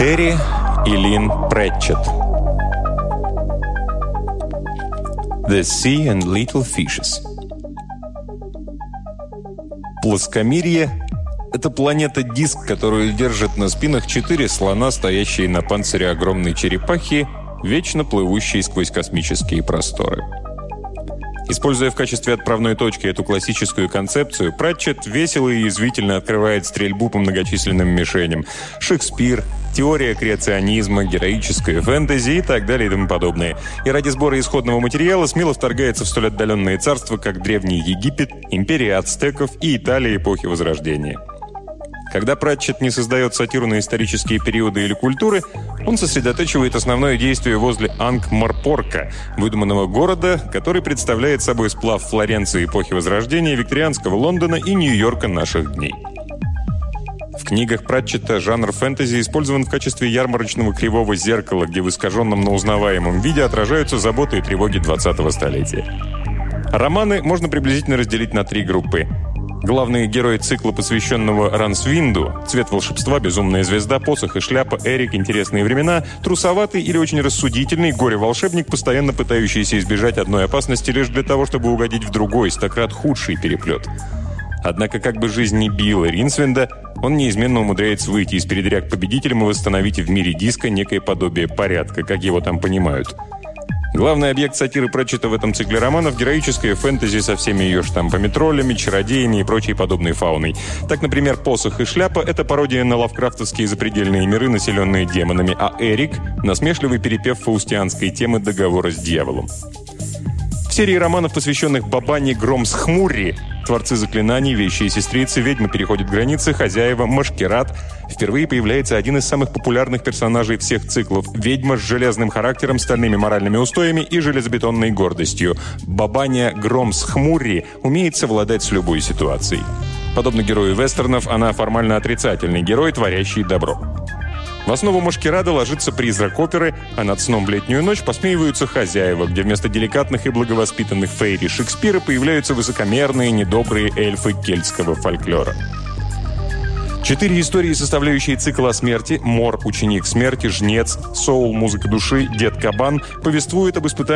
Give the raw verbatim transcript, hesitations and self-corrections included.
Терри и Лин Пратчетт. The Sea and Little Fishes. Плоскомирье – это планета-диск, которую держат на спинах четыре слона, стоящие на панцире огромной черепахи, вечно плывущие сквозь космические просторы. Используя в качестве отправной точки эту классическую концепцию, Пратчетт весело и язвительно открывает стрельбу по многочисленным мишеням. Шекспир, теория креационизма, героическое фэнтези и так далее и тому подобное. И ради сбора исходного материала смело вторгается в столь отдаленные царства, как Древний Египет, империя ацтеков и Италия эпохи Возрождения. Когда Пратчетт не создает сатиру на исторические периоды или культуры, он сосредотачивает основное действие возле Анкморпорка, выдуманного города, который представляет собой сплав Флоренции эпохи Возрождения, викторианского Лондона и Нью-Йорка наших дней. В книгах Пратчетта жанр фэнтези использован в качестве ярмарочного кривого зеркала, где в искаженном, но узнаваемом виде отражаются заботы и тревоги двадцатого столетия. Романы можно приблизительно разделить на три группы. Главные герои цикла, посвященного Рансвинду, «Цвет волшебства», «Безумная звезда», «Посох и шляпа», «Эрик», «Интересные времена», трусоватый или очень рассудительный горе-волшебник, постоянно пытающийся избежать одной опасности лишь для того, чтобы угодить в другой, стократ худший переплет. Однако, как бы жизнь ни била Ринсвинда, он неизменно умудряется выйти из передряг победителем и восстановить в мире диска некое подобие порядка, как его там понимают. Главный объект сатиры Пратчетта в этом цикле романов – героическое фэнтези со всеми ее штампами, троллями, чародеями и прочей подобной фауной. Так, например, «Посох и шляпа» – это пародия на лавкрафтовские запредельные миры, населенные демонами, а «Эрик» – насмешливый перепев фаустианской темы договора с дьяволом. В серии романов, посвященных Бабане Громс-Хмурри, творцы заклинаний, вещи и сестрицы, ведьмы переходят границы, хозяева, Машкерат, впервые появляется один из самых популярных персонажей всех циклов – ведьма с железным характером, стальными моральными устоями и железобетонной гордостью. Бабаня Громс-Хмурри умеет совладать с любой ситуацией. Подобно герою вестернов, она формально отрицательный герой, творящий добро. В основу Машкерада ложится призрак оперы, а над сном в летнюю ночь посмеиваются хозяева, где вместо деликатных и благовоспитанных фейри Шекспира появляются высокомерные, недобрые эльфы кельтского фольклора. Четыре истории, составляющие цикл о смерти – Мор, ученик смерти, Жнец, Соул, музыка души, Дед Кабан – повествуют об испытаниях